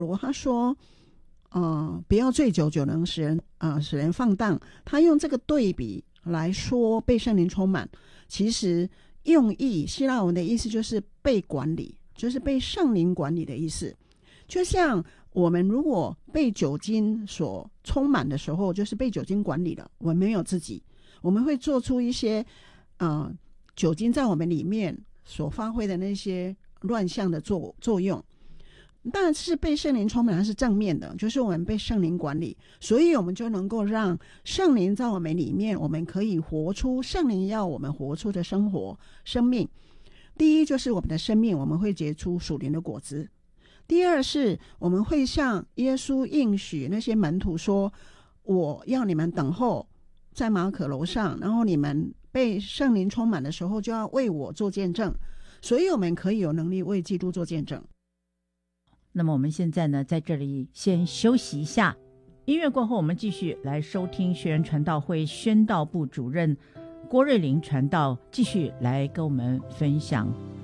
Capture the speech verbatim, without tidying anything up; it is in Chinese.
如果他说呃，不要醉酒，酒能使人呃使人放荡，他用这个对比来说被圣灵充满，其实用意希腊文的意思就是被管理，就是被圣灵管理的意思。就像我们如果被酒精所充满的时候，就是被酒精管理了，我们没有自己，我们会做出一些呃酒精在我们里面所发挥的那些乱象的作作用。但是被圣灵充满它是正面的，就是我们被圣灵管理，所以我们就能够让圣灵在我们里面，我们可以活出圣灵要我们活出的生活生命。第一就是我们的生命，我们会结出属灵的果子。第二是我们会像耶稣应许那些门徒说，我要你们等候在马可楼上，然后你们被圣灵充满的时候就要为我做见证，所以我们可以有能力为基督做见证。 那么我们现在呢，在这里先休息一下，音乐过后我们继续来收听学园传道会宣道部主任郭瑞玲传道继续来跟我们分享